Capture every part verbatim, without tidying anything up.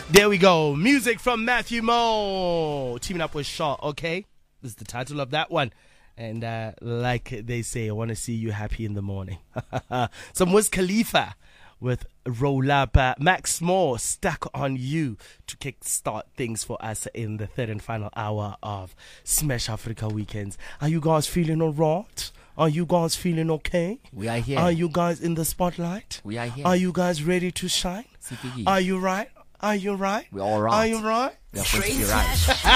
There we go. Music from Matthew Mo. Teaming up with Shaw, okay? This is the title of that one. And uh, like they say, I want to see you happy in the morning. Some Wiz Khalifa with Roll Up. Uh, Max Moore, Stuck on You, to kickstart things for us in the third and final hour of Smash Africa Weekends. Are you guys feeling all right? Are you guys feeling okay? We are here. Are you guys in the spotlight? We are here. Are you guys ready to shine? Are you right? Are you right? We're all right. Are you right? We're supposed to be right.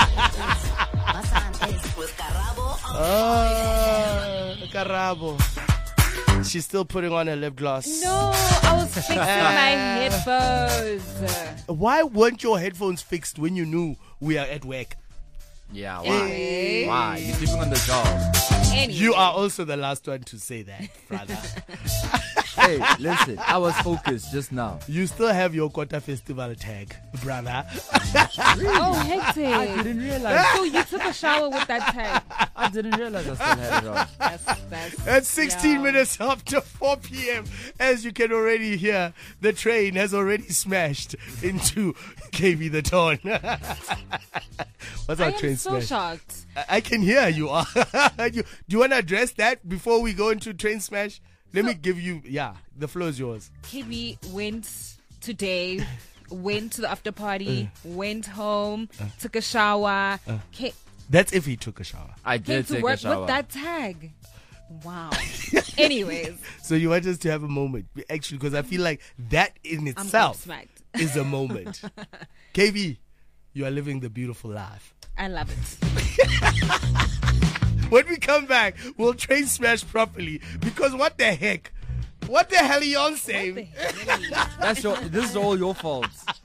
Oh, Karabo. She's still putting on her lip gloss. No, I was fixing my headphones. Why weren't your headphones fixed when you knew we are at work? Yeah, why? Anyway. Why? You're sleeping on the job. Anyway. You are also the last one to say that, brother. Hey, listen, I was focused just now. You still have your Kota Festival tag, brother. Oh, hectic. I didn't realize. So you took a shower with that tag. I didn't realize I still had it on. That's, that's, At sixteen yeah. minutes after four p.m., as you can already hear, the train has already smashed into K B the Dawn. What's our I train am so smash? shocked. I, I can hear you are. you, do you want to address that before we go into train smash? Let So- me give you, yeah, the floor is yours. K B went today, went to the after party, went home, took a shower, ca- That's if he took a shower. I came did to take work a shower. with that tag. Wow. Anyways, So you want us to have a moment, actually, because I feel like that in I'm itself gobsmacked. is a moment. K B, you are living the beautiful life. I love it. When we come back, we'll train smash properly, because what the heck? What the hell are you on What saying? the hell? That's your. This is all your fault.